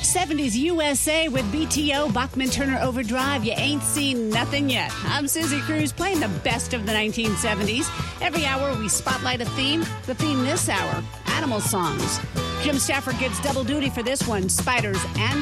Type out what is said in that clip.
70s USA with BTO, Bachman Turner Overdrive. You ain't seen nothing yet. I'm Susie Cruz playing the best of the 1970s. Every hour we spotlight a theme. The theme this hour, animal songs. Jim Stafford gets double duty for this one, spiders and